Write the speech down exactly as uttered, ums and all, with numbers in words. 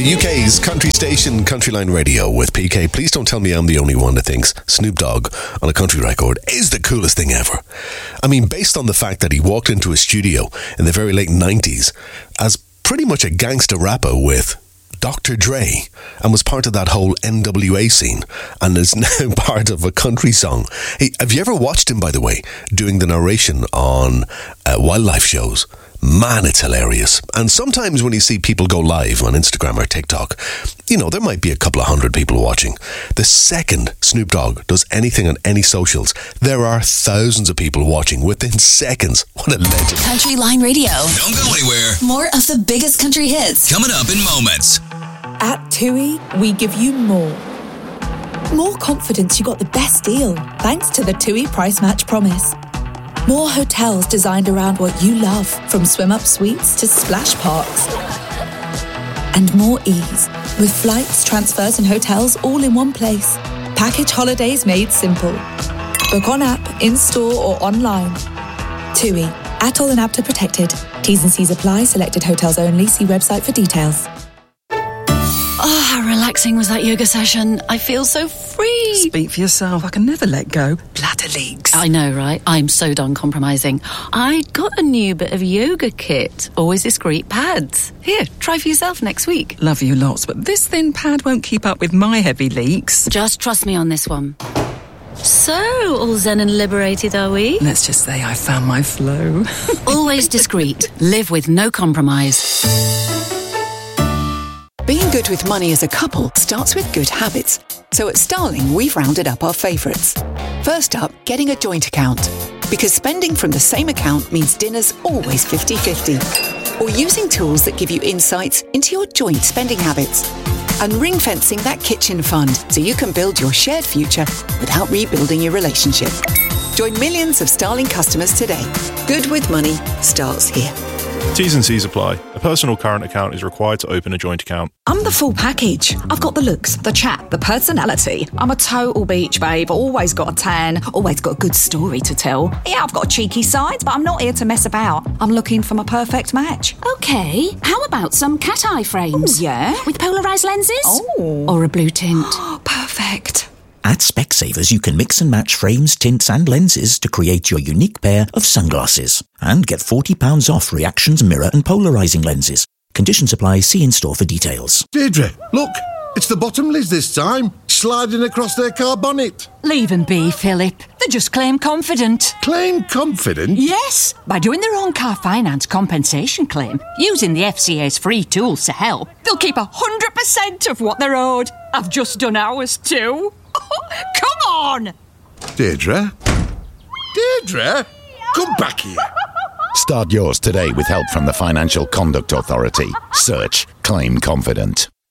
The U K's country station, Countryline Radio with P K. Please don't tell me I'm the only one that thinks Snoop Dogg on a country record is the coolest thing ever. I mean, based on the fact that he walked into a studio in the very late nineties as pretty much a gangster rapper with Doctor Dre and was part of that whole N W A scene and is now part of a country song. Hey, have you ever watched him, by the way, doing the narration on uh, wildlife shows? Man, it's hilarious. And sometimes when you see people go live on Instagram or TikTok, you know, there might be a couple of hundred people watching. The second Snoop Dogg does anything on any socials, there are thousands of people watching within seconds. What a legend. Countryline Radio. Don't go anywhere. More of the biggest country hits. Coming up in moments. At TUI, we give you more. More confidence you got the best deal, thanks to the TUI Price Match Promise. More hotels designed around what you love, from swim-up suites to splash parks. And more ease, with flights, transfers and hotels all in one place. Package holidays made simple. Book on app, in-store or online. TUI, Atoll and APTA protected. T's and C's apply, selected hotels only. See website for details. Oh, how relaxing was that yoga session. I feel so free. Speak for yourself. I can never let go. Bladder leaks. I know, right? I'm so done compromising. I got a new bit of yoga kit. Always discreet pads. Here, try for yourself next week. Love you lots, but this thin pad won't keep up with my heavy leaks. Just trust me on this one. So, all zen and liberated, are we? Let's just say I found my flow. Always discreet. Live with no compromise. Being good with money as a couple starts with good habits. So at Starling, we've rounded up our favourites. First up, getting a joint account. Because spending from the same account means dinner's always fifty-fifty. Or using tools that give you insights into your joint spending habits. And ring-fencing that kitchen fund so you can build your shared future without rebuilding your relationship. Join millions of Starling customers today. Good with money starts here. T's and C's apply. A personal current account is required to open a joint account. I'm the full package. I've got the looks, the chat, the personality. I'm a total beach babe, always got a tan, always got a good story to tell. Yeah, I've got a cheeky side, but I'm not here to mess about. I'm looking for my perfect match. Okay, how about some cat eye frames? Ooh, yeah? With polarised lenses? Oh. Or a blue tint? Perfect. At Specsavers, you can mix and match frames, tints and lenses to create your unique pair of sunglasses. And get forty pounds off Reactions mirror and polarising lenses. Conditions apply. See in-store for details. Deirdre, look, it's the Bottomleys this time, sliding across their car bonnet. Leave them be, Philip. They're just claim confident. Claim confident? Yes, by doing their own car finance compensation claim, using the F C A's free tools to help, they'll keep one hundred percent of what they're owed. I've just done ours too. Come on! Deirdre? Deirdre? Come back here. Start yours today with help from the Financial Conduct Authority. Search Claim Confident.